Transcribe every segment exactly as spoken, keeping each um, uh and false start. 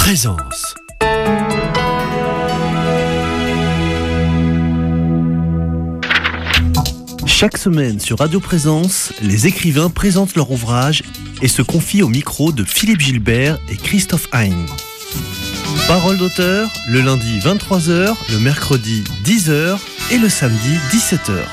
Présence. Chaque semaine sur Radio Présence, les écrivains présentent leur ouvrage et se confient au micro de Philippe Gilbert et Christophe Hein. Parole d'auteur, le lundi vingt-trois heures, le mercredi dix heures et le samedi dix-sept heures.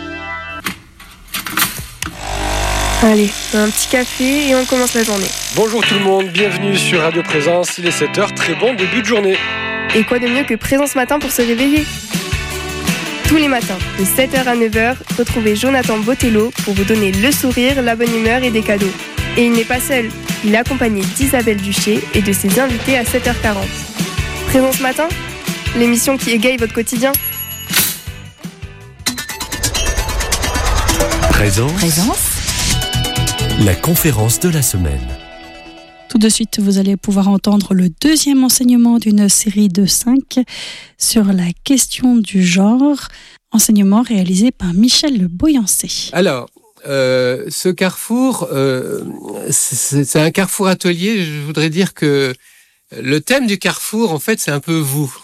Allez, un petit café et on commence la journée. Bonjour tout le monde, bienvenue sur Radio Présence, il est sept heures, très bon début de journée. Et quoi de mieux que Présence Matin pour se réveiller ? Tous les matins, de sept heures à neuf heures, retrouvez Jonathan Botello pour vous donner le sourire, la bonne humeur et des cadeaux. Et il n'est pas seul, il est accompagné d'Isabelle Duché et de ses invités à sept heures quarante. Présence Matin, l'émission qui égaye votre quotidien. Présence. Présence. La conférence de la semaine. Tout de suite, vous allez pouvoir entendre le deuxième enseignement d'une série de cinq sur la question du genre, enseignement réalisé par Michel Boyancé. Alors, euh, ce carrefour, euh, c'est, c'est un carrefour atelier. Je voudrais dire que le thème du carrefour, en fait, c'est un peu vous.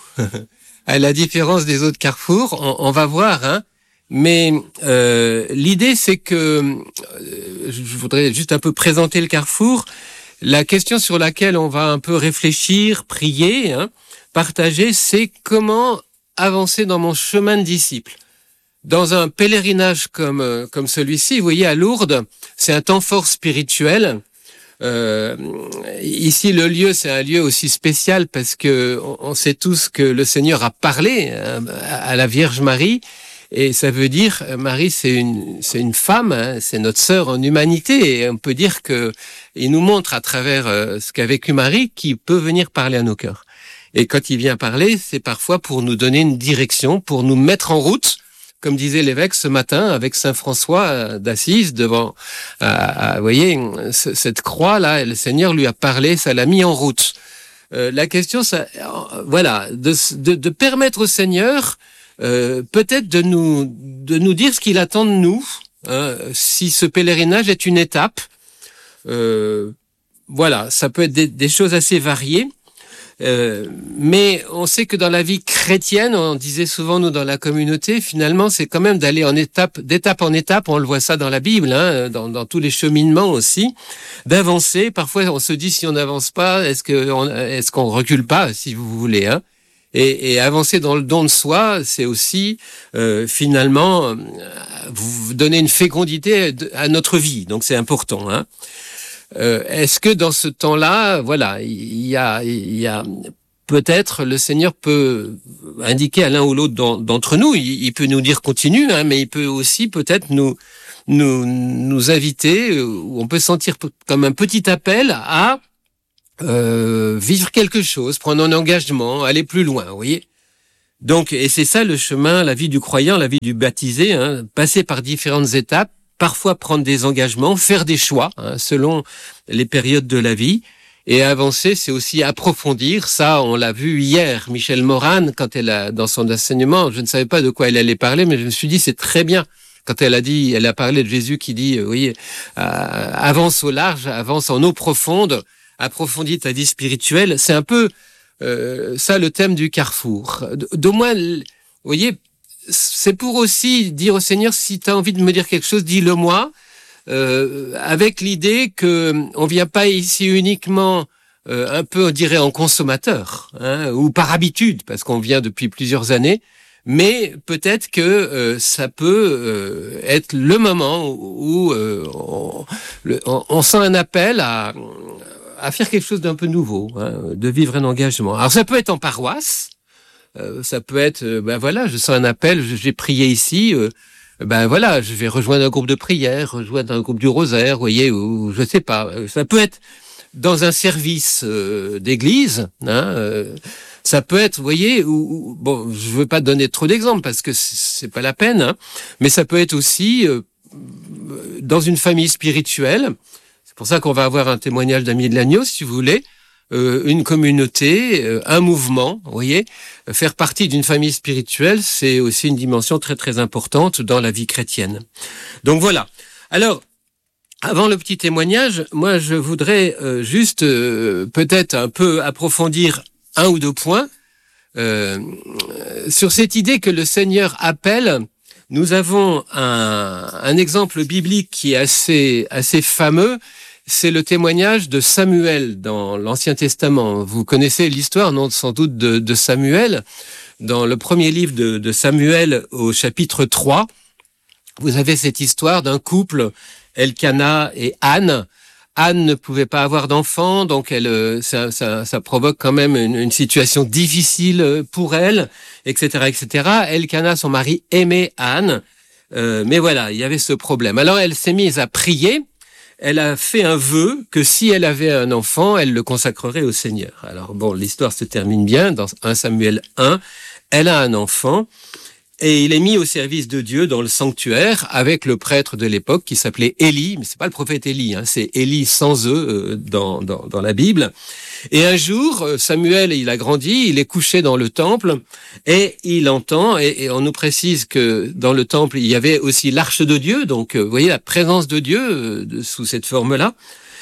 À la différence des autres carrefours, on, on va voir, hein. Mais euh, l'idée, c'est que euh, je voudrais juste un peu présenter le carrefour. La question sur laquelle on va un peu réfléchir, prier, hein, partager, c'est comment avancer dans mon chemin de disciple. Dans un pèlerinage comme euh, comme celui-ci, vous voyez, à Lourdes, c'est un temps fort spirituel. Euh, ici, le lieu, c'est un lieu aussi spécial parce que on, on sait tous que le Seigneur a parlé hein, à la Vierge Marie. Et ça veut dire, Marie, c'est une, c'est une femme, hein, c'est notre sœur en humanité. Et on peut dire que il nous montre à travers euh, ce qu'a vécu Marie qu'il peut venir parler à nos cœurs. Et quand il vient parler, c'est parfois pour nous donner une direction, pour nous mettre en route, comme disait l'évêque ce matin avec Saint François d'Assise devant, euh, euh, vous voyez, cette croix-là, le Seigneur lui a parlé, ça l'a mis en route. Euh, la question, ça, euh, voilà, de, de, de permettre au Seigneur Euh, peut-être de nous de nous dire ce qu'il attend de nous, hein, si ce pèlerinage est une étape. Euh, voilà, ça peut être des, des choses assez variées, euh, mais on sait que dans la vie chrétienne, on disait souvent nous dans la communauté, finalement, c'est quand même d'aller en étape, d'étape en étape. On le voit ça dans la Bible, hein, dans, dans tous les cheminements aussi, d'avancer. Parfois, on se dit si on n'avance pas, est-ce que on, est-ce qu'on recule pas, si vous voulez, hein. Et, et avancer dans le don de soi, c'est aussi euh, finalement euh, vous donner une fécondité à notre vie. Donc c'est important. Hein. Euh, est-ce que dans ce temps-là, voilà, il y a, il y a peut-être le Seigneur peut indiquer à l'un ou l'autre d'entre nous. Il, il peut nous dire continue, hein, mais il peut aussi peut-être nous nous nous inviter. Ou on peut sentir comme un petit appel à Euh, vivre quelque chose, prendre un engagement, aller plus loin, vous voyez. Donc, et c'est ça le chemin, la vie du croyant, la vie du baptisé, hein, passer par différentes étapes, parfois prendre des engagements, faire des choix, hein, selon les périodes de la vie, et avancer, c'est aussi approfondir. Ça, on l'a vu hier, Michel Morane, quand elle a, dans son enseignement, je ne savais pas de quoi elle allait parler, mais je me suis dit, c'est très bien. Quand elle a dit, elle a parlé de Jésus qui dit, euh, oui, euh, avance au large, avance en eau profonde, approfondis ta vie spirituelle, c'est un peu euh, ça le thème du carrefour. D'au moins, vous voyez, c'est pour aussi dire au Seigneur, si tu as envie de me dire quelque chose, dis-le-moi, euh, avec l'idée que on vient pas ici uniquement euh, un peu, on dirait, en consommateur, hein, ou par habitude, parce qu'on vient depuis plusieurs années, mais peut-être que euh, ça peut euh, être le moment où euh, on, le, on, on sent un appel à à faire quelque chose d'un peu nouveau, hein, de vivre un engagement. Alors ça peut être en paroisse, euh, ça peut être, euh, ben voilà, je sens un appel, j'ai prié ici, euh, ben voilà, je vais rejoindre un groupe de prière, rejoindre un groupe du rosaire, vous voyez, ou je sais pas. Ça peut être dans un service euh, d'église, hein, euh, ça peut être, vous voyez, ou, ou bon, je veux pas donner trop d'exemples parce que c'est pas la peine, hein, mais ça peut être aussi euh, dans une famille spirituelle. C'est pour ça qu'on va avoir un témoignage d'Amis de l'Agneau, si vous voulez, euh, une communauté, euh, un mouvement, vous voyez. Faire partie d'une famille spirituelle, c'est aussi une dimension très très importante dans la vie chrétienne. Donc voilà. Alors, avant le petit témoignage, moi je voudrais euh, juste euh, peut-être un peu approfondir un ou deux points euh, sur cette idée que le Seigneur appelle. Nous avons un, un exemple biblique qui est assez, assez fameux, c'est le témoignage de Samuel dans l'Ancien Testament. Vous connaissez l'histoire, non, sans doute, de, de Samuel. Dans le premier livre de, de Samuel, au chapitre trois, vous avez cette histoire d'un couple, Elkana et Anne. Anne ne pouvait pas avoir d'enfant, donc elle, ça, ça, ça provoque quand même une, une situation difficile pour elle, et cetera, et cetera. Elkana, son mari, aimait Anne, euh, mais voilà, il y avait ce problème. Alors elle s'est mise à prier. Elle a fait un vœu que si elle avait un enfant, elle le consacrerait au Seigneur. Alors bon, l'histoire se termine bien dans un Samuel un. Elle a un enfant. Et il est mis au service de Dieu dans le sanctuaire avec le prêtre de l'époque qui s'appelait Élie, mais c'est pas le prophète Élie, hein, c'est Élie sans eux euh, dans, dans, dans la Bible. Et un jour, Samuel, il a grandi, il est couché dans le temple et il entend, et, et on nous précise que dans le temple, il y avait aussi l'arche de Dieu, donc euh, vous voyez la présence de Dieu euh, de, sous cette forme-là.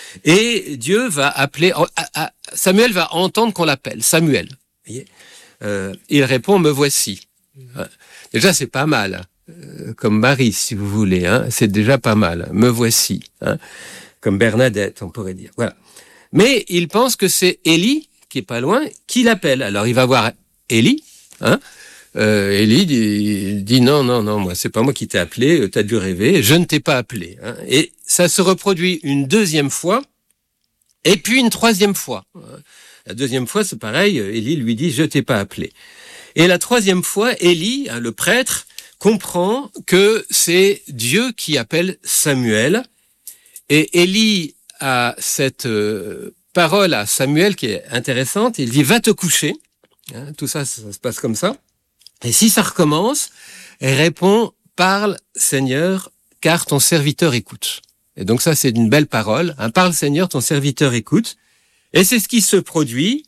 Et Dieu va appeler, euh, euh, Samuel va entendre qu'on l'appelle, Samuel. Vous voyez euh, il répond, me voici. Déjà, c'est pas mal, euh, comme Marie, si vous voulez, hein, c'est déjà pas mal. Me voici, hein, comme Bernadette, on pourrait dire. Voilà. Mais il pense que c'est Élie, qui est pas loin, qui l'appelle. Alors, il va voir Élie, hein. Euh, Élie dit, dit non, non, non, moi, c'est pas moi qui t'ai appelé, t'as dû rêver, je ne t'ai pas appelé. Hein. Et ça se reproduit une deuxième fois, et puis une troisième fois. La deuxième fois, c'est pareil, Élie lui dit, je t'ai pas appelé. Et la troisième fois, Élie, le prêtre, comprend que c'est Dieu qui appelle Samuel. Et Élie a cette euh, parole à Samuel qui est intéressante. Il dit, va te coucher. Hein, tout ça, ça se passe comme ça. Et si ça recommence, elle répond, parle Seigneur, car ton serviteur écoute. Et donc ça, c'est une belle parole. Hein, parle Seigneur, ton serviteur écoute. Et c'est ce qui se produit.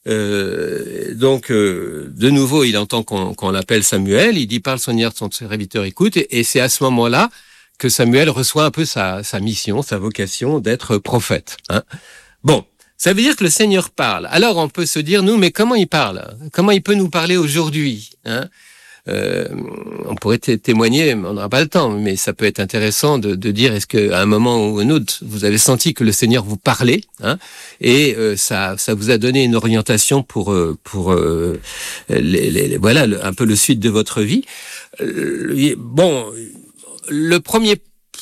Euh, donc, euh, de nouveau, il entend qu'on, qu'on l'appelle Samuel. Il dit, parle Seigneur, ton serviteur écoute. Et, et c'est à ce moment-là que Samuel reçoit un peu sa, sa mission, sa vocation d'être prophète. Hein. Bon, ça veut dire que le Seigneur parle. Alors, on peut se dire, nous, mais comment il parle ? Comment il peut nous parler aujourd'hui ? Hein ? Euh, on pourrait t- témoigner, on n'aura pas le temps, mais ça peut être intéressant de, de dire, est-ce qu'à un moment ou un autre, vous avez senti que le Seigneur vous parlait, hein, et euh, ça, ça vous a donné une orientation pour, euh, pour euh, les, les, les, voilà, le, un peu le suite de votre vie. Euh, bon, le premier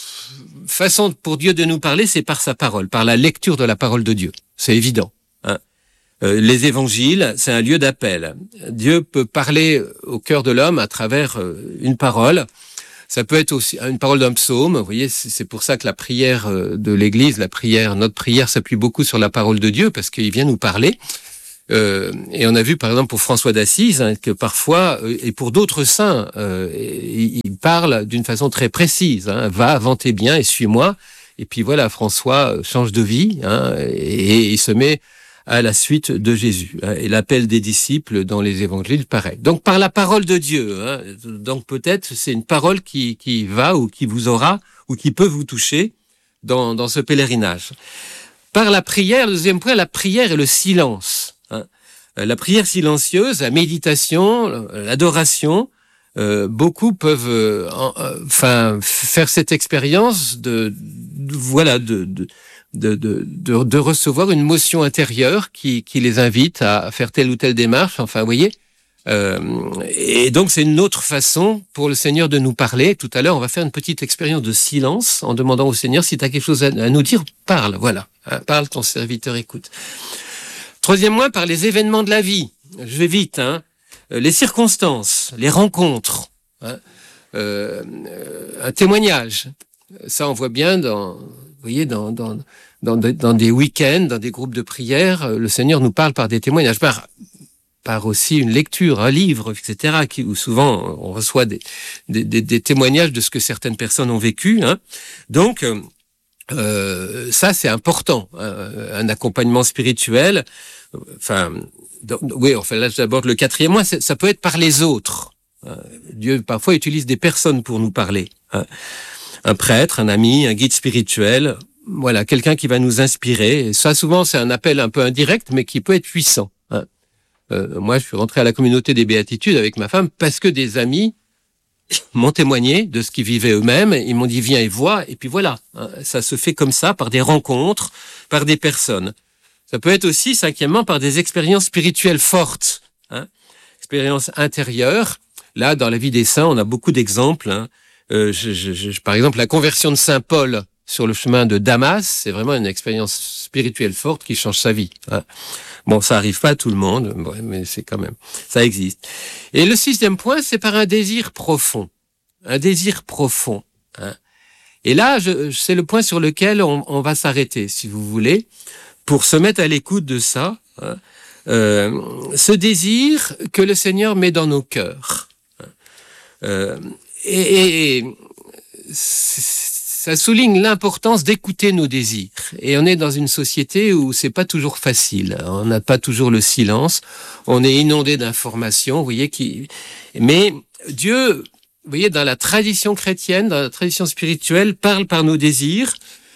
façon pour Dieu de nous parler, c'est par sa parole, par la lecture de la parole de Dieu. C'est évident. Hein. Euh, les évangiles, c'est un lieu d'appel. Dieu peut parler au cœur de l'homme à travers euh, une parole. Ça peut être aussi une parole d'un psaume. Vous voyez, c'est, c'est pour ça que la prière de l'Église, la prière, notre prière s'appuie beaucoup sur la parole de Dieu parce qu'il vient nous parler. Euh, et on a vu par exemple pour François d'Assise hein, que parfois, euh, et pour d'autres saints, euh, il, il parle d'une façon très précise. Hein, va avant tes biens et suis-moi. Et puis voilà, François change de vie hein, et, et il se met à la suite de Jésus. Hein, et l'appel des disciples dans les évangiles, pareil. Donc par la parole de Dieu. Hein, donc peut-être c'est une parole qui, qui va ou qui vous aura ou qui peut vous toucher dans, dans ce pèlerinage. Par la prière, le deuxième point, la prière et le silence. Hein. La prière silencieuse, la méditation, l'adoration, euh, beaucoup peuvent euh, enfin, faire cette expérience de, de voilà de, de, de, de, de recevoir une motion intérieure qui, qui les invite à faire telle ou telle démarche. Enfin, vous voyez. Euh, et donc, c'est une autre façon pour le Seigneur de nous parler. Tout à l'heure, on va faire une petite expérience de silence en demandant au Seigneur si tu as quelque chose à, à nous dire, parle, voilà. Hein, parle, ton serviteur écoute. Troisièmement, par les événements de la vie. Je vais vite, hein. Les circonstances, les rencontres, hein, euh, un témoignage. Ça, on voit bien dans, vous voyez, dans, dans, dans, dans des week-ends, dans des groupes de prière, le Seigneur nous parle par des témoignages, par, par aussi une lecture, un livre, et cetera, qui, où souvent on reçoit des, des, des, des témoignages de ce que certaines personnes ont vécu. Hein. Donc, euh, ça, c'est important, hein, un accompagnement spirituel. Enfin, donc, oui, enfin là j'aborde le quatrième point, ça peut être par les autres. Dieu parfois utilise des personnes pour nous parler. Hein. un prêtre, un ami, un guide spirituel, voilà, quelqu'un qui va nous inspirer. Et ça, souvent, c'est un appel un peu indirect, mais qui peut être puissant. Hein. Euh, moi, je suis rentré à la communauté des béatitudes avec ma femme parce que des amis m'ont témoigné de ce qu'ils vivaient eux-mêmes. Ils m'ont dit, viens et vois. Et puis voilà, hein, ça se fait comme ça, par des rencontres, par des personnes. Ça peut être aussi, cinquièmement, par des expériences spirituelles fortes, hein, expériences intérieures. Là, dans la vie des saints, on a beaucoup d'exemples. Hein. Euh, je, je, je, par exemple, la conversion de saint Paul sur le chemin de Damas, c'est vraiment une expérience spirituelle forte qui change sa vie. Hein. Bon, ça arrive pas à tout le monde, mais c'est quand même, ça existe. Et le sixième point, c'est par un désir profond, un désir profond. Hein. Et là, je, c'est le point sur lequel on, on va s'arrêter, si vous voulez. Pour se mettre à l'écoute de ça, hein, euh, ce désir que le Seigneur met dans nos cœurs. Euh, et, et ça souligne l'importance d'écouter nos désirs. Et on est dans une société où c'est pas toujours facile. On n'a pas toujours le silence. On est inondé d'informations, vous voyez, qui. Mais Dieu, vous voyez, dans la tradition chrétienne, dans la tradition spirituelle, parle par nos désirs,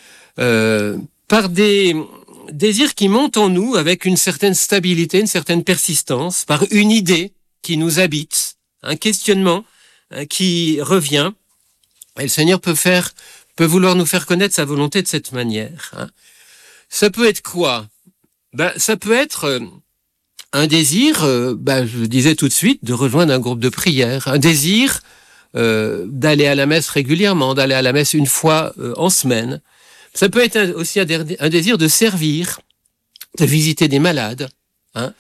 euh, par des désir qui monte en nous avec une certaine stabilité, une certaine persistance, par une idée qui nous habite, un questionnement hein, qui revient. Et le Seigneur peut faire, peut vouloir nous faire connaître sa volonté de cette manière. Hein. Ça peut être quoi ? Ben, ça peut être euh, un désir, euh, ben, je disais tout de suite, de rejoindre un groupe de prière, un désir euh, d'aller à la messe régulièrement, d'aller à la messe une fois euh, en semaine. Ça peut être un, aussi un, un désir de servir, de visiter des malades. Hein.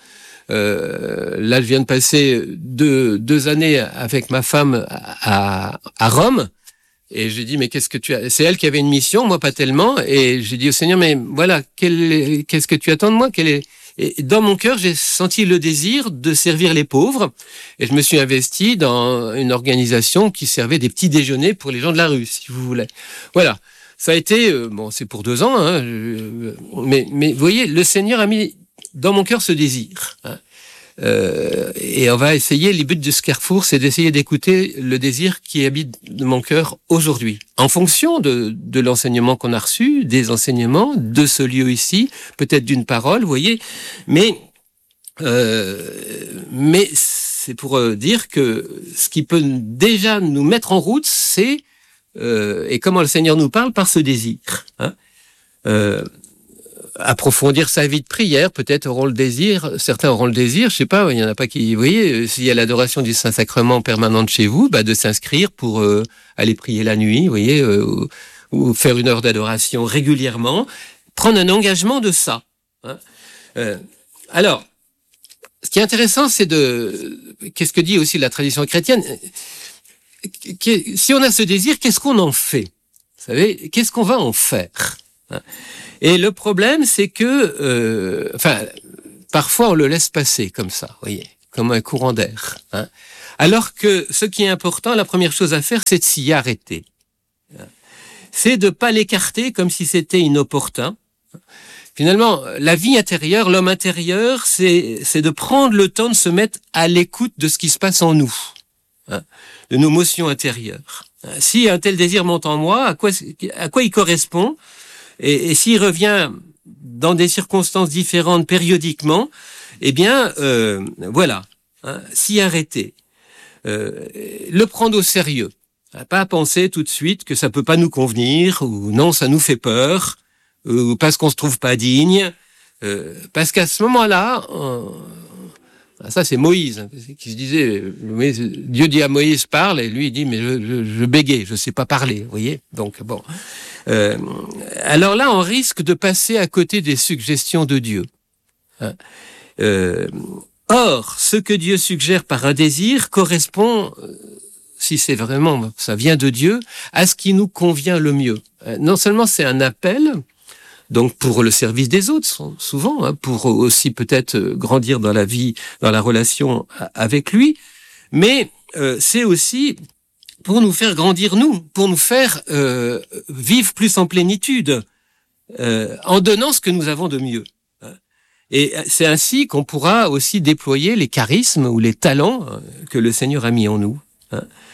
Euh, là, je viens de passer deux, deux années avec ma femme à, à Rome. Et j'ai dit, mais qu'est-ce que tu as... C'est elle qui avait une mission, moi pas tellement. Et j'ai dit au Seigneur, mais voilà, quel... qu'est-ce que tu attends de moi ? Quel est... Et dans mon cœur, j'ai senti le désir de servir les pauvres. Et je me suis investi dans une organisation qui servait des petits déjeuners pour les gens de la rue, si vous voulez. Voilà. Ça a été, euh, bon, c'est pour deux ans, hein, je, mais, mais vous voyez, le Seigneur a mis dans mon cœur ce désir. Hein, euh, et on va essayer, les buts de ce carrefour, c'est d'essayer d'écouter le désir qui habite dans mon cœur aujourd'hui. En fonction de, de l'enseignement qu'on a reçu, des enseignements, de ce lieu ici, peut-être d'une parole, vous voyez, mais, euh, mais c'est pour dire que ce qui peut déjà nous mettre en route, c'est Euh, et comment le Seigneur nous parle par ce désir. Hein. Euh, approfondir sa vie de prière, peut-être auront le désir, certains auront le désir, je sais pas, il y en a pas qui, vous voyez, s'il y a l'adoration du Saint-Sacrement permanente chez vous, bah de s'inscrire pour euh, aller prier la nuit, vous voyez, euh, ou, ou faire une heure d'adoration régulièrement, prendre un engagement de ça. Hein. Euh, alors, ce qui est intéressant, c'est de, qu'est-ce que dit aussi la tradition chrétienne? Si on a ce désir, qu'est-ce qu'on en fait ? Vous savez, qu'est-ce qu'on va en faire ? Et le problème, c'est que, euh, enfin, parfois on le laisse passer comme ça, vous voyez, comme un courant d'air. Hein. Alors que ce qui est important, la première chose à faire, c'est de s'y arrêter. C'est de pas l'écarter comme si c'était inopportun. Finalement, la vie intérieure, l'homme intérieur, c'est, c'est de prendre le temps de se mettre à l'écoute de ce qui se passe en nous. Hein, de nos motions intérieures. Si un tel désir monte en moi, à quoi, à quoi il correspond ? Et, et s'il revient dans des circonstances différentes périodiquement, eh bien, euh, voilà, hein, s'y arrêter, euh, le prendre au sérieux, hein, pas penser tout de suite que ça peut pas nous convenir ou non, ça nous fait peur ou parce qu'on se trouve pas digne, euh, parce qu'à ce moment-là. On, Ça, c'est Moïse, qui se disait, Dieu dit à Moïse, parle, et lui, il dit, mais je, je, je bégaye, je sais pas parler, vous voyez. Donc, bon. Euh, alors là, on risque de passer à côté des suggestions de Dieu. Hein. Euh, or, ce que Dieu suggère par un désir correspond, si c'est vraiment, ça vient de Dieu, à ce qui nous convient le mieux. Non seulement c'est un appel, donc pour le service des autres, souvent, hein, pour aussi peut-être grandir dans la vie, dans la relation avec lui, mais euh, c'est aussi pour nous faire grandir nous, pour nous faire euh, vivre plus en plénitude, euh, en donnant ce que nous avons de mieux. Et c'est ainsi qu'on pourra aussi déployer les charismes ou les talents que le Seigneur a mis en nous.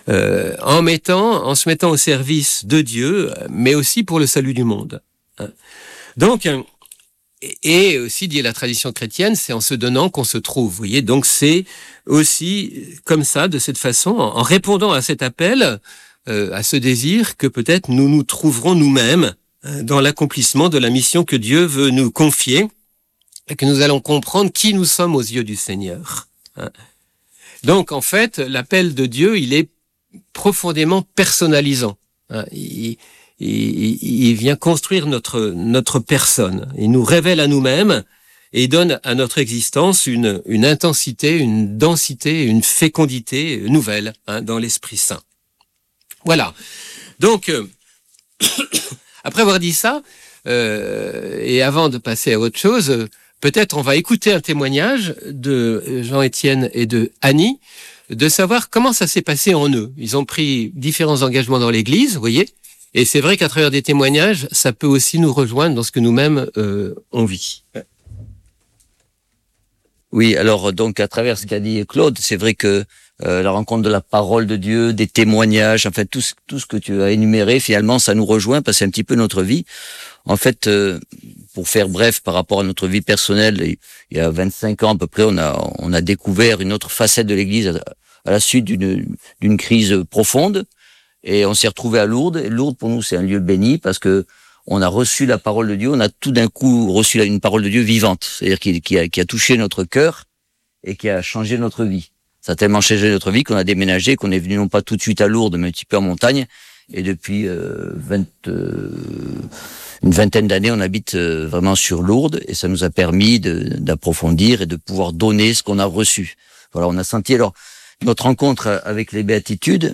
euh, en mettant, en se mettant au service de Dieu, mais aussi pour le salut du monde. Donc, et aussi, dit la tradition chrétienne, c'est en se donnant qu'on se trouve. Vous voyez, donc c'est aussi comme ça, de cette façon, en répondant à cet appel, euh, à ce désir, que peut-être nous nous trouverons nous-mêmes dans l'accomplissement de la mission que Dieu veut nous confier, et que nous allons comprendre qui nous sommes aux yeux du Seigneur. Donc, en fait, l'appel de Dieu, il est profondément personnalisant. Il, il, il vient construire notre, notre personne. Il nous révèle à nous-mêmes et donne à notre existence une, une intensité, une densité, une fécondité nouvelle, hein, dans l'Esprit Saint. Voilà. Donc, euh, après avoir dit ça, euh, et avant de passer à autre chose, peut-être on va écouter un témoignage de Jean-Étienne et de Annie, de savoir comment ça s'est passé en eux. Ils ont pris différents engagements dans l'Église, vous voyez, et c'est vrai qu'à travers des témoignages, ça peut aussi nous rejoindre dans ce que nous-mêmes euh, on vit. Oui, alors donc à travers ce qu'a dit Claude, c'est vrai que euh, la rencontre de la parole de Dieu, des témoignages, en fait tout ce, tout ce que tu as énuméré, finalement ça nous rejoint parce que c'est un petit peu notre vie. En fait, euh, pour faire bref par rapport à notre vie personnelle, il y a vingt-cinq ans à peu près, on a on a découvert une autre facette de l'Église à, à la suite d'une d'une crise profonde, et on s'est retrouvé à Lourdes. Et Lourdes pour nous c'est un lieu béni parce que on a reçu la parole de Dieu, on a tout d'un coup reçu une parole de Dieu vivante, c'est-à-dire qui, qui, a, qui a touché notre cœur et qui a changé notre vie. Ça a tellement changé notre vie qu'on a déménagé, qu'on est venu non pas tout de suite à Lourdes, mais un petit peu en montagne. Et depuis euh, vingt, euh, une vingtaine d'années, on habite euh, vraiment sur Lourdes, et ça nous a permis de, d'approfondir et de pouvoir donner ce qu'on a reçu. Voilà, on a senti alors notre rencontre avec les béatitudes.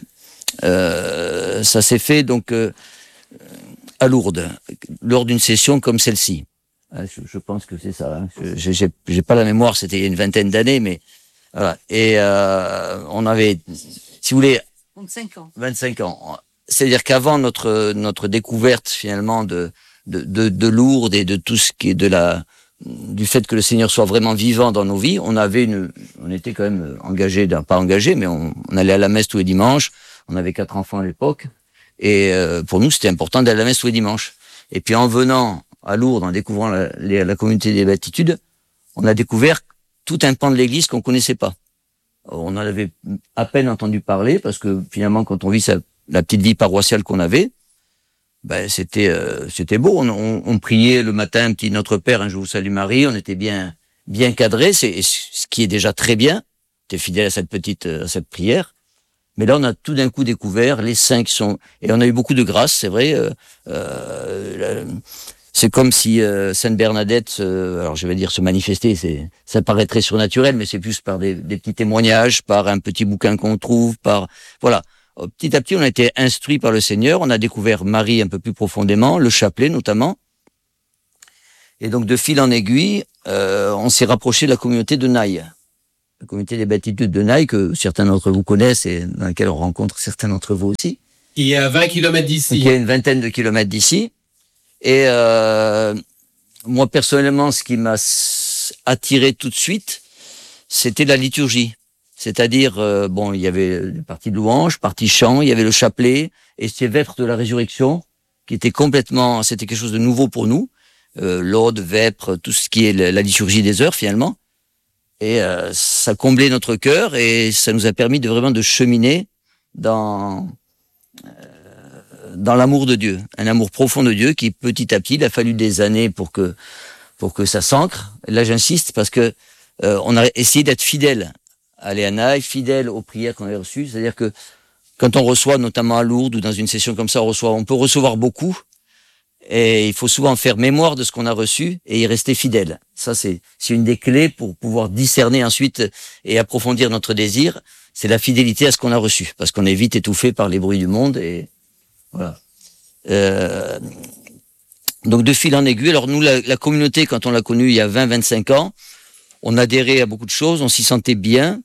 Euh, ça s'est fait donc euh, à Lourdes, lors d'une session comme celle-ci. Je, je pense que c'est ça. Hein. Je, j'ai, j'ai pas la mémoire, c'était il y a une vingtaine d'années, mais voilà. Et euh, on avait, si vous voulez, vingt-cinq ans. vingt-cinq ans. C'est-à-dire qu'avant notre notre découverte finalement de de de, de Lourdes et de tout ce qui est de la du fait que le Seigneur soit vraiment vivant dans nos vies, on avait une, on était quand même engagé, pas engagé, mais on, on allait à la messe tous les dimanches. On avait quatre enfants à l'époque. Et euh, pour nous, c'était important d'aller à la messe tous les dimanches. Et puis en venant à Lourdes, en découvrant la, la, la communauté des béatitudes, on a découvert tout un pan de l'Église qu'on connaissait pas. On en avait à peine entendu parler parce que finalement, quand on vit sa, la petite vie paroissiale qu'on avait, ben c'était euh, c'était beau. On, on, on priait le matin un petit Notre Père, un Je vous salue Marie. On était bien bien cadré, c'est ce qui est déjà très bien. T'es fidèle à cette petite à cette prière. Mais là, on a tout d'un coup découvert les saints qui sont... Et on a eu beaucoup de grâce, c'est vrai. Euh, euh, c'est comme si euh, Sainte Bernadette, euh, alors je vais dire se manifester, c'est, ça paraît très surnaturel, mais c'est plus par des, des petits témoignages, par un petit bouquin qu'on trouve, par... Voilà. Petit à petit, on a été instruits par le Seigneur, on a découvert Marie un peu plus profondément, le chapelet notamment. Et donc, de fil en aiguille, euh, on s'est rapproché de la communauté de Naï. La communauté des béatitudes de Naï, que certains d'entre vous connaissent et dans laquelle on rencontre certains d'entre vous aussi. Qui est à vingt kilomètres d'ici. Qui est à une vingtaine de kilomètres d'ici. Et euh, moi, personnellement, ce qui m'a attiré tout de suite, c'était la liturgie. C'est-à-dire, euh, bon, il y avait des parties de louanges, parties chants, il y avait le chapelet, et ces vêpres de la résurrection, qui était complètement, c'était quelque chose de nouveau pour nous. Euh, l'aude, vêpres, tout ce qui est la, la liturgie des heures, finalement. Et euh, ça comblait notre cœur et ça nous a permis de vraiment de cheminer dans euh, dans l'amour de Dieu, un amour profond de Dieu qui petit à petit, il a fallu des années pour que pour que ça s'ancre. Là, j'insiste parce que euh, on a essayé d'être fidèle à Léanaï, fidèle aux prières qu'on avait reçues. C'est-à-dire que quand on reçoit, notamment à Lourdes ou dans une session comme ça, on reçoit, on peut recevoir beaucoup. Et il faut souvent faire mémoire de ce qu'on a reçu et y rester fidèle. Ça, c'est, c'est une des clés pour pouvoir discerner ensuite et approfondir notre désir. C'est la fidélité à ce qu'on a reçu. Parce qu'on est vite étouffé par les bruits du monde et voilà. Euh, donc, de fil en aiguille. Alors, nous, la, la communauté, quand on l'a connue il y a vingt, vingt-cinq ans, on adhérait à beaucoup de choses, on s'y sentait bien.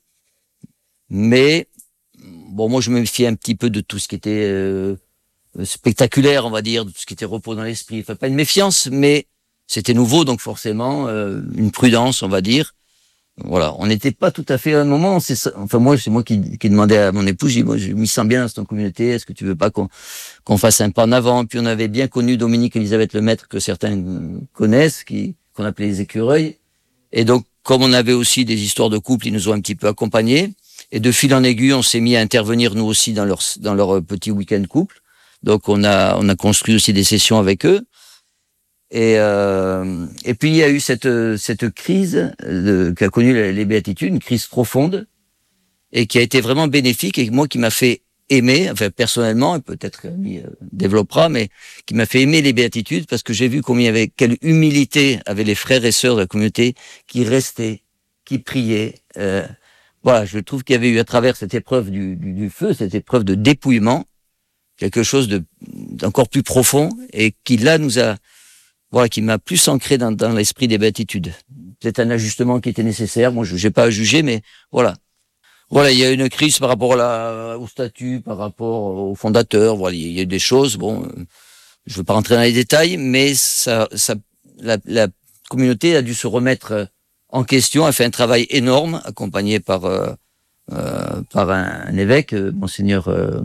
Mais, bon, moi, je me méfiais un petit peu de tout ce qui était, euh, spectaculaire, on va dire, de tout ce qui était repos dans l'esprit. Enfin, pas une méfiance, mais c'était nouveau, donc forcément, euh, une prudence, on va dire. Voilà, on n'était pas tout à fait à un moment. C'est ça, enfin moi, c'est moi qui, qui demandais à mon épouse, je dis, moi, je m'y sens bien dans cette communauté. Est-ce que tu veux pas qu'on qu'on fasse un pas en avant? Puis on avait bien connu Dominique Elisabeth Lemaître, que certains connaissent, qui qu'on appelait les écureuils. Et donc, comme on avait aussi des histoires de couple, ils nous ont un petit peu accompagnés. Et de fil en aiguille, on s'est mis à intervenir nous aussi dans leur dans leur petit week-end couple. Donc on a on a construit aussi des sessions avec eux. Et euh, et puis il y a eu cette cette crise de, qu'a connue les béatitudes, une crise profonde, et qui a été vraiment bénéfique, et moi qui m'a fait aimer, enfin personnellement, et peut-être lui euh, développera, mais qui m'a fait aimer les béatitudes, parce que j'ai vu combien il y avait, quelle humilité avaient les frères et sœurs de la communauté qui restaient, qui priaient. Euh, voilà, je trouve qu'il y avait eu à travers cette épreuve du, du, du feu, cette épreuve de dépouillement, quelque chose de d'encore plus profond, et qui là nous a Voilà, qui m'a plus ancré dans, dans l'esprit des béatitudes. C'est un ajustement qui était nécessaire. Moi, je n'ai pas à juger, mais voilà. Voilà, il y a une crise par rapport à la, au statut, par rapport au fondateur. Voilà, il y a eu des choses. Bon, je ne veux pas rentrer dans les détails, mais ça, ça, la, la communauté a dû se remettre en question. A fait un travail énorme, accompagné par euh, euh, par un, un évêque, monseigneur. Euh,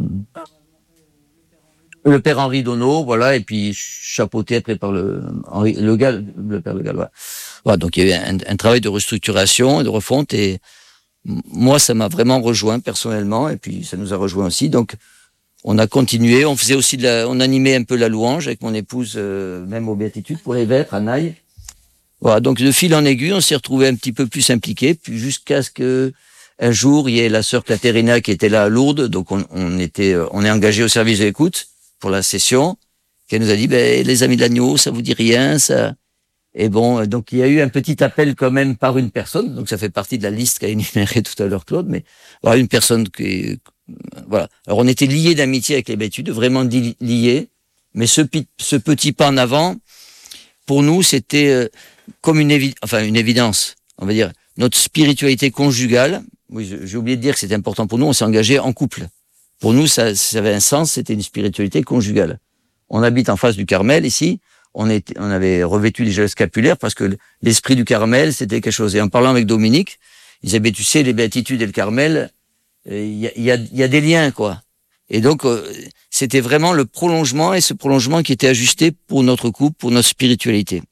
Le père Henri Donneau, voilà, et puis chapeauté après par le Henri Le Gall, le père Le Gall. Voilà. Voilà, donc il y a eu un, un travail de restructuration et de refonte, et moi ça m'a vraiment rejoint personnellement, et puis ça nous a rejoint aussi. Donc on a continué, on faisait aussi de la, on animait un peu la louange avec mon épouse, euh, même aux béatitudes pour les vêpres à Naï. Voilà, donc de fil en aiguille, on s'est retrouvé un petit peu plus impliqués, puis jusqu'à ce que un jour il y ait la sœur Caterina qui était là à Lourdes, donc on, on était, on est engagé au service de l'écoute pour la session, qui nous a dit, ben, les amis de l'agneau, ça vous dit rien, ça. Et bon, donc il y a eu un petit appel quand même par une personne, donc ça fait partie de la liste qu'a énumérée tout à l'heure Claude, mais voilà, une personne qui, voilà. Alors on était liés d'amitié avec les béatitudes, vraiment liés, mais ce, ce petit pas en avant, pour nous, c'était comme une évi- enfin une évidence, on va dire, notre spiritualité conjugale. Oui, j'ai oublié de dire que c'était important pour nous, on s'est engagé en couple. Pour nous, ça, ça avait un sens, c'était une spiritualité conjugale. On habite en face du Carmel, ici. On, était, on avait revêtu les gestes scapulaires parce que l'esprit du Carmel, c'était quelque chose. Et en parlant avec Dominique, il disait, ben, tu sais, les béatitudes et le Carmel, il euh, y, a, y, a, y a des liens, quoi. Et donc, euh, c'était vraiment le prolongement, et ce prolongement qui était ajusté pour notre couple, pour notre spiritualité.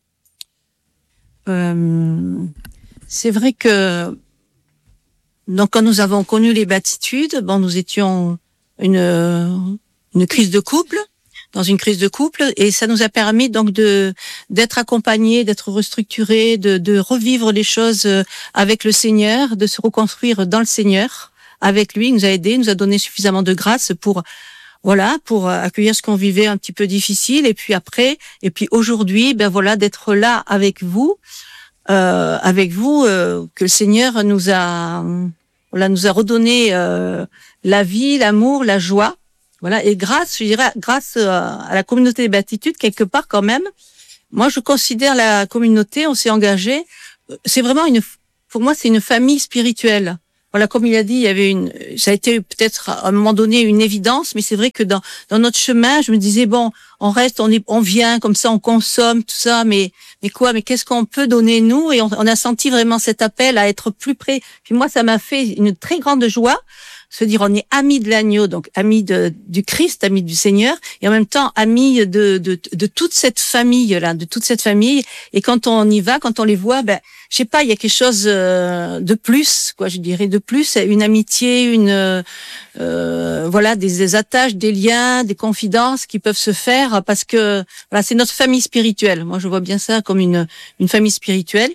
Euh, c'est vrai que, donc, quand nous avons connu les béatitudes, bon, nous étions une une crise de couple, dans une crise de couple, et ça nous a permis donc de d'être accompagnés, d'être restructurés, de de revivre les choses avec le Seigneur, de se reconstruire dans le Seigneur avec lui. Il nous a aidés, nous a donné suffisamment de grâce pour voilà, pour accueillir ce qu'on vivait un petit peu difficile, et puis après, et puis aujourd'hui, ben voilà, d'être là avec vous, euh, avec vous, euh, que le Seigneur nous a Voilà, nous a redonné euh, la vie, l'amour, la joie. Voilà, et grâce, je dirais, grâce à la communauté des béatitudes, quelque part quand même, moi je considère la communauté, on s'est engagé, c'est vraiment une, pour moi c'est une famille spirituelle. Voilà, comme il a dit, il y avait une, ça a été peut-être à un moment donné une évidence, mais c'est vrai que dans dans notre chemin, je me disais bon, on reste, on est, on vient comme ça, on consomme tout ça, mais mais quoi, mais qu'est-ce qu'on peut donner nous? Et on, on a senti vraiment cet appel à être plus près. Puis moi, ça m'a fait une très grande joie. Se dire on est amis de l'agneau, donc amis de, du Christ, amis du Seigneur, et en même temps amis de, de, de toute cette famille-là, de toute cette famille. Et quand on y va, quand on les voit, ben, je sais pas, il y a quelque chose de plus, quoi, je dirais, de plus, une amitié, une, euh, voilà, des, des attaches, des liens, des confidences qui peuvent se faire parce que, voilà, c'est notre famille spirituelle. Moi, je vois bien ça comme une, une famille spirituelle.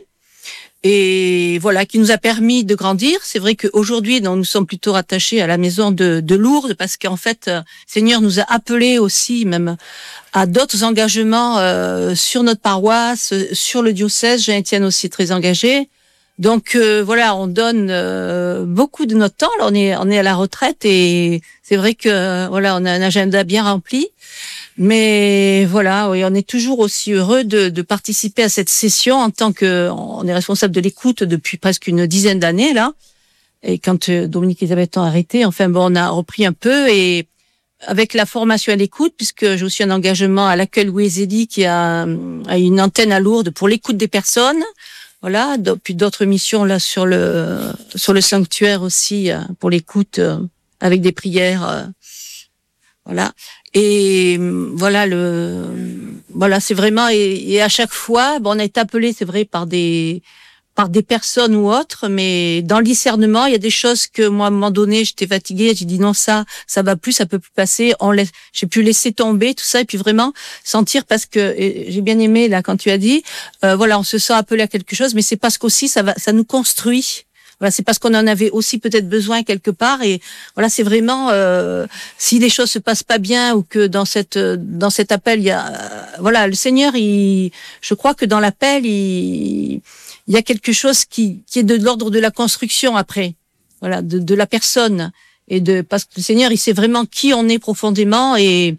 Et voilà, qui nous a permis de grandir. C'est vrai qu'aujourd'hui, nous sommes plutôt rattachés à la maison de, de Lourdes, parce qu'en fait, euh, Seigneur nous a appelés aussi, même à d'autres engagements euh, sur notre paroisse, sur le diocèse. Jean-Étienne aussi très engagé. Donc euh, voilà, on donne euh, beaucoup de notre temps. Là, on est on est à la retraite, et c'est vrai que voilà, on a un agenda bien rempli. Mais voilà, oui, on est toujours aussi heureux de, de participer à cette session en tant que, on est responsable de l'écoute depuis presque une dizaine d'années là. Et quand Dominique et Elisabeth ont arrêté, enfin bon, on a repris un peu, et avec la formation à l'écoute, puisque j'ai aussi un engagement à l'accueil Louis Zélie qui a, a une antenne à Lourdes pour l'écoute des personnes. voilà. Do- puis d'autres missions là sur le sur le sanctuaire aussi euh, pour l'écoute euh, avec des prières, euh, voilà. Et euh, voilà le voilà c'est vraiment et, et à chaque fois, bon, on est appelé, c'est vrai, par des par des personnes ou autres, mais dans le discernement, il y a des choses que moi, à un moment donné, j'étais fatiguée, j'ai dit non, ça, ça va plus, ça peut plus passer, on laisse, j'ai pu laisser tomber tout ça, et puis vraiment sentir, parce que et j'ai bien aimé, là, quand tu as dit, euh, voilà, on se sent appelé à quelque chose, mais c'est parce qu'aussi, ça va, ça nous construit. Voilà, c'est parce qu'on en avait aussi peut-être besoin quelque part, et voilà, c'est vraiment, euh, si les choses se passent pas bien, ou que dans cette, dans cet appel, il y a, euh, voilà, le Seigneur, il, je crois que dans l'appel, il, il y a quelque chose qui, qui est de l'ordre de la construction après, voilà, de, de la personne, et de parce que le Seigneur, il sait vraiment qui on est profondément, et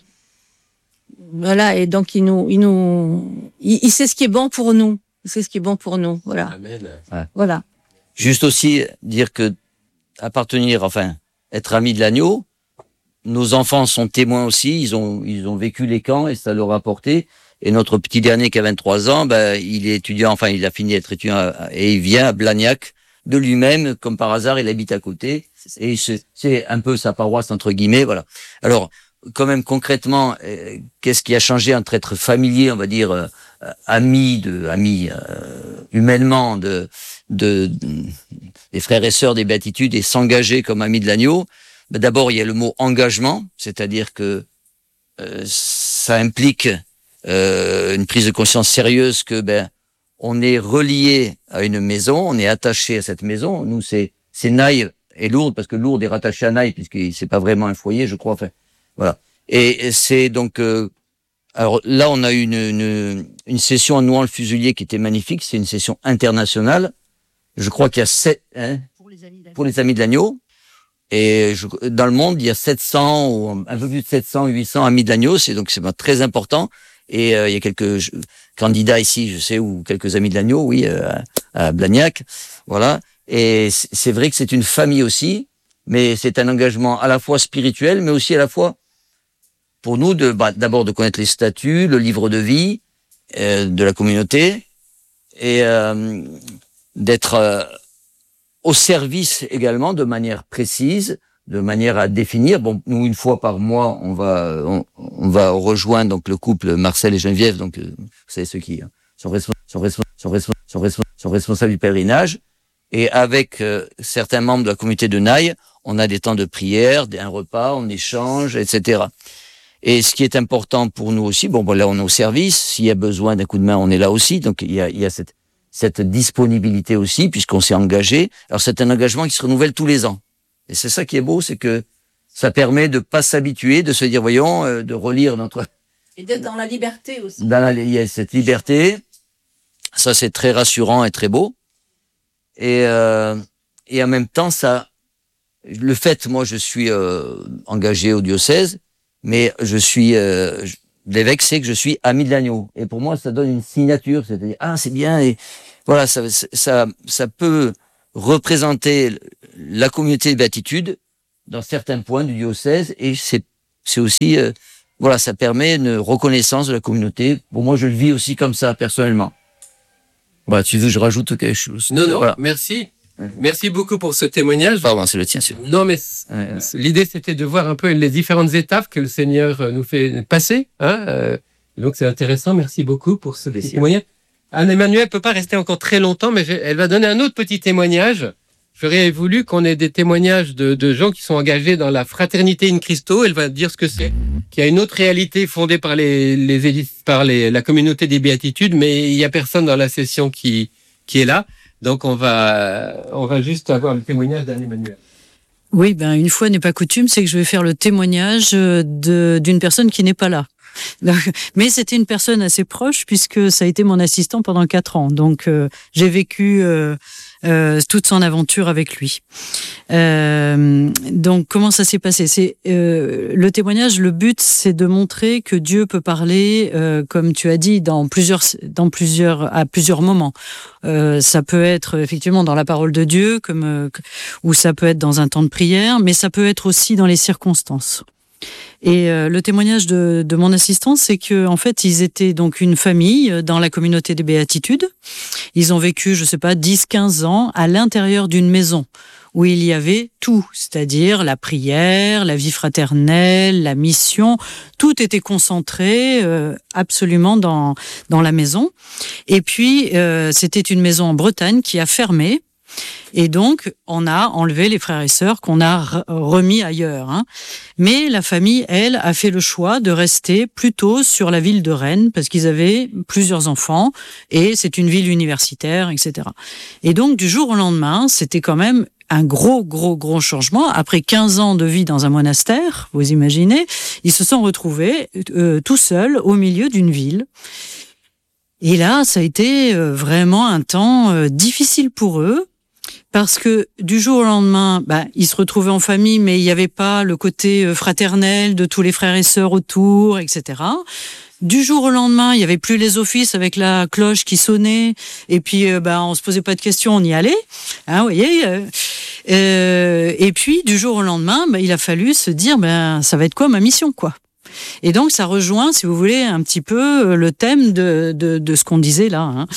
voilà, et donc il nous, il nous, il, il sait ce qui est bon pour nous, il sait ce qui est bon pour nous, voilà. Amen. Ouais. Voilà. Juste aussi dire que appartenir, enfin, être ami de l'agneau, nos enfants sont témoins aussi, ils ont, ils ont vécu les camps et ça leur a apporté. Et notre petit dernier qui a vingt-trois ans, ben, il est étudiant, enfin, il a fini d'être étudiant à- et il vient à Blagnac de lui-même, comme par hasard, il habite à côté. Et c'est, c'est un peu sa paroisse, entre guillemets, voilà. Alors, quand même, concrètement, euh, qu'est-ce qui a changé entre être familier, on va dire, euh, euh, ami de, ami, euh, humainement, de, de, de- des frères et sœurs des béatitudes et s'engager comme ami de l'agneau? Ben, d'abord, il y a le mot engagement, c'est-à-dire que, euh, ça implique euh, une prise de conscience sérieuse que ben on est relié à une maison, on est attaché à cette maison. Nous, c'est c'est Naï et Lourdes, parce que Lourdes est rattaché à Naï puisque c'est pas vraiment un foyer, je crois. Enfin, voilà. Et c'est donc euh, alors là, on a eu une, une une session à Nouan-le-Fuselier qui était magnifique. C'est une session internationale. Je crois qu'il y a sept hein, Pour les amis pour les amis de l'agneau. Et je, dans le monde, il y a sept cents ou un peu plus de sept cents, huit cents amis de l'agneau. C'est donc c'est très important. Et euh, il y a quelques je, candidats ici, je sais, ou quelques amis de l'agneau, oui, euh, à, à Blagnac, voilà. Et c'est, c'est vrai que c'est une famille aussi, mais c'est un engagement à la fois spirituel, mais aussi à la fois pour nous de bah, d'abord de connaître les statuts, le livre de vie euh, de la communauté, et euh, d'être euh, au service également de manière précise, de manière à définir. Bon, nous, une fois par mois, on va, on, on va rejoindre donc le couple Marcel et Geneviève, donc euh, vous savez ceux qui hein, sont, respons- sont, respons- sont, respons- sont, respons- sont responsables du pèlerinage. Et avec euh, certains membres de la communauté de Naï, on a des temps de prière, un repas, on échange, et cetera. Et ce qui est important pour nous aussi, bon, bon là on est au service. S'il y a besoin d'un coup de main, on est là aussi. Donc il y a, il y a cette cette disponibilité aussi, puisqu'on s'est engagé. Alors c'est un engagement qui se renouvelle tous les ans. Et c'est ça qui est beau, c'est que ça permet de pas s'habituer, de se dire, voyons, euh, de relire notre... Et d'être dans la liberté aussi. Dans la, il y a cette liberté. Ça, c'est très rassurant et très beau. Et, euh, et en même temps, ça, le fait, moi, je suis euh, engagé au diocèse, mais je suis... Euh, je- l'évêque sait que je suis ami de l'agneau. Et pour moi, ça donne une signature, c'est-à-dire, ah, c'est bien, et voilà, ça, ça, ça peut représenter la communauté de béatitude dans certains points du diocèse, et c'est, c'est aussi, euh, voilà, ça permet une reconnaissance de la communauté. Pour moi, je le vis aussi comme ça, personnellement. Voilà, tu veux que je rajoute quelque chose? Non, non, Voilà. merci. Merci beaucoup pour ce témoignage. Pardon, c'est le tien, c'est... Non, mais c- Ouais, ouais. l'idée, c'était de voir un peu les différentes étapes que le Seigneur euh, nous fait passer. Hein, euh, donc, c'est intéressant. Merci beaucoup pour ce petit Plaisir. témoignage. Anne-Emmanuelle peut pas rester encore très longtemps, mais je- elle va donner un autre petit témoignage. J'aurais voulu qu'on ait des témoignages de, de gens qui sont engagés dans la fraternité in Christo. Elle va dire ce que c'est, qu'il y a une autre réalité fondée par les, les éli- par les, la communauté des béatitudes, mais il y a personne dans la session qui, qui est là. Donc, on va, on va juste avoir le témoignage d'Anne-Emmanuelle. Oui, ben une fois n'est pas coutume, c'est que je vais faire le témoignage de d'une personne qui n'est pas là. Donc, mais c'était une personne assez proche puisque ça a été mon assistant pendant quatre ans. Donc euh, j'ai vécu euh, euh, toute son aventure avec lui. Euh, donc comment ça s'est passé? C'est euh, le témoignage. Le but, c'est de montrer que Dieu peut parler, euh, comme tu as dit, dans plusieurs, dans plusieurs, à plusieurs moments. Euh, ça peut être effectivement dans la parole de Dieu, comme euh, ou ça peut être dans un temps de prière, mais ça peut être aussi dans les circonstances. Et euh, le témoignage de, de mon assistant, c'est que en fait, ils étaient donc une famille dans la communauté des Béatitudes. Ils ont vécu, je sais pas, dix, quinze ans à l'intérieur d'une maison où il y avait tout, c'est-à-dire la prière, la vie fraternelle, la mission, tout était concentré euh, absolument dans dans la maison. Et puis euh, c'était une maison en Bretagne qui a fermé. Et donc, on a enlevé les frères et sœurs qu'on a remis ailleurs. Hein. Mais la famille, elle, a fait le choix de rester plutôt sur la ville de Rennes parce qu'ils avaient plusieurs enfants et c'est une ville universitaire, et cetera. Et donc, du jour au lendemain, c'était quand même un gros, gros, gros changement. Après quinze ans de vie dans un monastère, vous imaginez, ils se sont retrouvés euh, tout seuls au milieu d'une ville. Et là, ça a été euh, vraiment un temps euh, difficile pour eux. Parce que du jour au lendemain, bah, ils se retrouvaient en famille, mais il n'y avait pas le côté fraternel de tous les frères et sœurs autour, et cetera. Du jour au lendemain, il n'y avait plus les offices avec la cloche qui sonnait, et puis euh, bah, on se posait pas de questions, on y allait. Hein, vous voyez. Euh, euh, et puis du jour au lendemain, bah, il a fallu se dire, ben bah, ça va être quoi ma mission, quoi. Et donc ça rejoint, si vous voulez, un petit peu le thème de de, de ce qu'on disait là. Hein.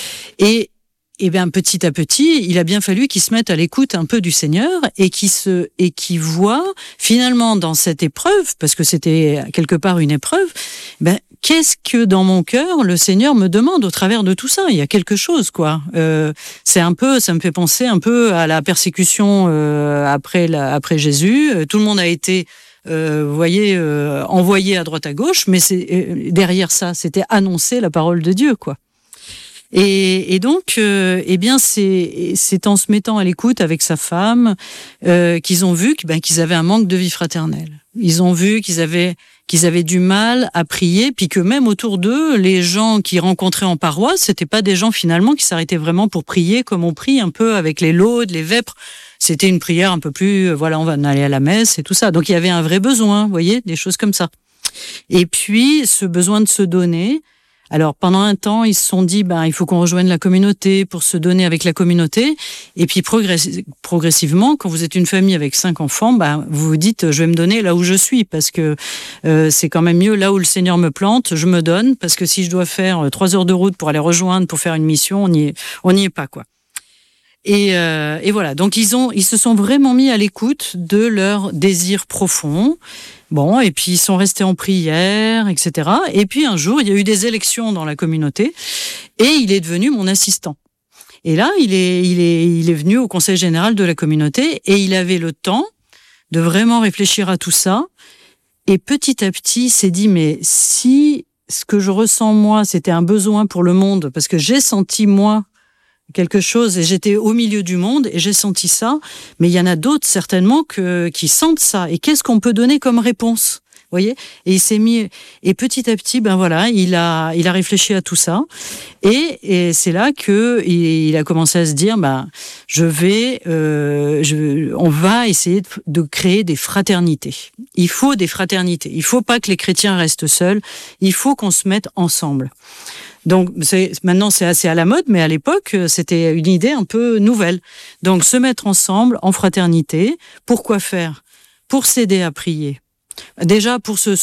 Et Et bien petit à petit, il a bien fallu qu'ils se mettent à l'écoute un peu du Seigneur et qu'ils se et qu'ils voient finalement dans cette épreuve, parce que c'était quelque part une épreuve, ben qu'est-ce que dans mon cœur le Seigneur me demande au travers de tout ça ? Il y a quelque chose, quoi. Euh, c'est un peu, ça me fait penser un peu à la persécution euh, après la, après Jésus. Tout le monde a été Euh, vous voyez, euh, envoyé à droite à gauche, mais c'est euh, derrière ça, c'était annoncer la parole de Dieu, quoi. Et, et donc, euh, eh bien, c'est, c'est en se mettant à l'écoute avec sa femme euh, qu'ils ont vu que, ben, qu'ils avaient un manque de vie fraternelle. Ils ont vu qu'ils avaient qu'ils avaient du mal à prier, puis que même autour d'eux, les gens qu'ils rencontraient en paroisse, c'était pas des gens finalement qui s'arrêtaient vraiment pour prier comme on prie un peu avec les laudes, les vêpres. C'était une prière un peu plus, voilà, on va aller à la messe et tout ça. Donc il y avait un vrai besoin, vous voyez, des choses comme ça. Et puis ce besoin de se donner. Alors pendant un temps, ils se sont dit, ben il faut qu'on rejoigne la communauté pour se donner avec la communauté. Et puis progress- progressivement, quand vous êtes une famille avec cinq enfants, ben vous vous dites, je vais me donner là où je suis parce que euh, c'est quand même mieux là où le Seigneur me plante, je me donne parce que si je dois faire trois heures de route pour aller rejoindre, pour faire une mission, on n'y est, on n'y est pas, quoi. Et, euh, et voilà, donc ils ont, ils se sont vraiment mis à l'écoute de leurs désirs profonds. Bon, et puis ils sont restés en prière, et cetera. Et puis un jour, il y a eu des élections dans la communauté, et il est devenu mon assistant. Et là, il est, il est, il est venu au conseil général de la communauté, et il avait le temps de vraiment réfléchir à tout ça. Et petit à petit, il s'est dit, mais si ce que je ressens moi, c'était un besoin pour le monde, parce que j'ai senti moi quelque chose et j'étais au milieu du monde et j'ai senti ça, mais il y en a d'autres certainement que qui sentent ça. Et qu'est-ce qu'on peut donner comme réponse, vous voyez ? Et il s'est mis et petit à petit, ben voilà, il a il a réfléchi à tout ça et et c'est là que il, il a commencé à se dire, ben je vais, euh, je, on va essayer de, de créer des fraternités. Il faut des fraternités. Il faut pas que les chrétiens restent seuls. Il faut qu'on se mette ensemble. Donc c'est, maintenant c'est assez à la mode, mais à l'époque c'était une idée un peu nouvelle. Donc se mettre ensemble en fraternité, pourquoi faire ? Pour s'aider à prier. Déjà pour se